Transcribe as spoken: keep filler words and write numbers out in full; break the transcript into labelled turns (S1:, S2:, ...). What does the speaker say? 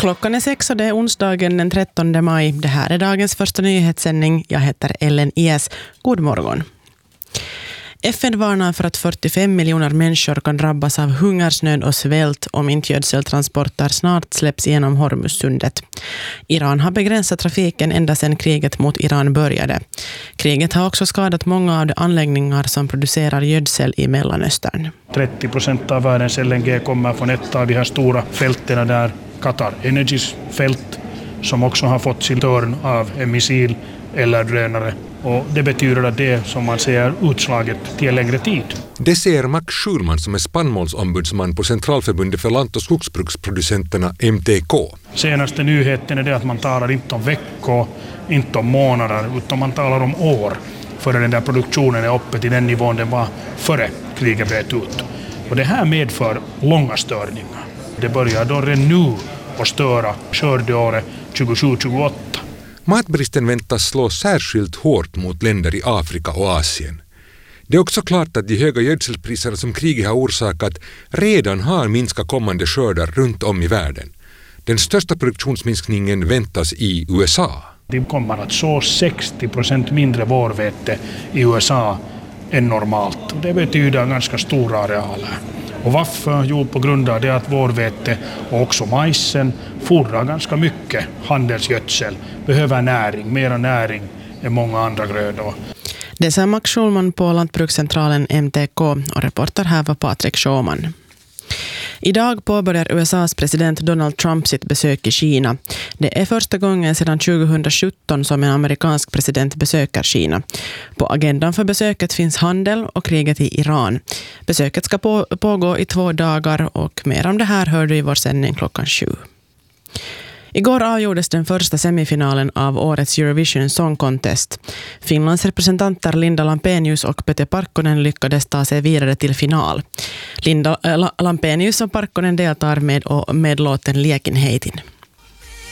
S1: Klockan är sex och det är onsdagen den trettonde maj. Det här är dagens första nyhetssändning. Jag heter Ellen Ies. God morgon. F N varnar för att fyrtiofem miljoner människor kan drabbas av hungersnöd och svält om inte gödseltransporter snart släpps genom Hormuzsundet. Iran har begränsat trafiken ända sedan kriget mot Iran började. Kriget har också skadat många av de anläggningar som producerar gödsel i Mellanöstern.
S2: trettio procent av världens L N G kommer från ett av de här stora fälten där, Qatar Energys fält, som också har fått sin törn av en missil eller drönare. Och det betyder att det, som man säger, utslaget till en längre tid.
S3: Det säger Max Schulman som är spannmålsombudsman på Centralförbundet för lant- och skogsbruksproducenterna M T K.
S2: Senaste nyheten är det att man talar inte om veckor, inte om månader, utan man talar om år före den där produktionen är uppe till den nivån den var före kriget bröt ut. Och det här medför långa störningar. Det börjar då redan nu att störa skördeåret tjugosju tjugoåtta.
S3: Matbristen väntas slå särskilt hårt mot länder i Afrika och Asien. Det är också klart att de höga gödselpriserna som kriget har orsakat redan har minskat kommande skördar runt om i världen. Den största produktionsminskningen väntas i U S A.
S2: Det kommer att så sextio procent mindre vårvete i U S A än normalt. Det betyder ganska stora arealer. Och varför? Jo, på grund av det att vårvete och också majsen fordrar ganska mycket handelsgödsel, behöver näring, mera näring än många andra grödor.
S1: Det sa Max Schulman på Lantbrukscentralen M T K och reporter här var Patrik Sjöman. Idag påbörjar U S A:s president Donald Trump sitt besök i Kina. Det är första gången sedan tjugosjutton som en amerikansk president besöker Kina. På agendan för besöket finns handel och kriget i Iran. Besöket ska på, pågå i två dagar och mer om det här hör du i vår sändning klockan sju. Igår avgjordes den första semifinalen av årets Eurovision Song Contest. Finlands representanter Linda Lampenius och Pete Parkkonen lyckades ta sig vidare till final. Linda äh, Lampenius och Parkkonen deltar med, med låten Liekin heitin.